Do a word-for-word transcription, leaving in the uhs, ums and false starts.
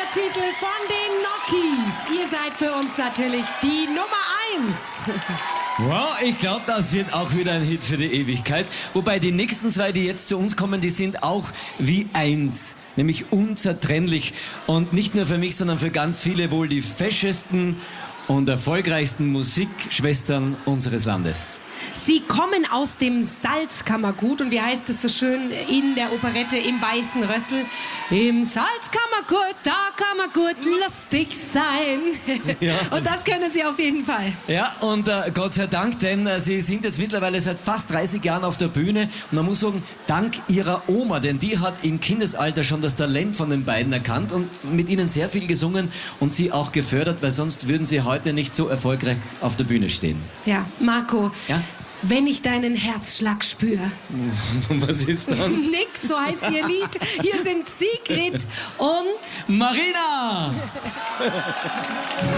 Titel von den Nockies. Ihr seid für uns natürlich die Nummer eins. Wow, ich glaube, das wird auch wieder ein Hit für die Ewigkeit. Wobei die nächsten zwei, die jetzt zu uns kommen, die sind auch wie eins. Nämlich unzertrennlich. Und nicht nur für mich, sondern für ganz viele wohl die feschesten und erfolgreichsten Musikschwestern unseres Landes. Sie kommen aus dem Salzkammergut und wie heißt es so schön in der Operette im Weißen Rössel? Im Salzkammergut, da kann man gut lustig sein. Ja. Und das können Sie auf jeden Fall. Ja, und äh, Gott sei Dank, denn äh, Sie sind jetzt mittlerweile seit fast dreißig Jahren auf der Bühne. Und man muss sagen, dank Ihrer Oma, denn die hat im Kindesalter schon das Talent von den beiden erkannt und mit ihnen sehr viel gesungen und sie auch gefördert, weil sonst würden sie heute nicht so erfolgreich auf der Bühne stehen. Ja, Marco. Ja? Wenn ich deinen Herzschlag spüre. Was ist dann? Nix, so heißt ihr Lied. Hier sind Sigrid und Marina!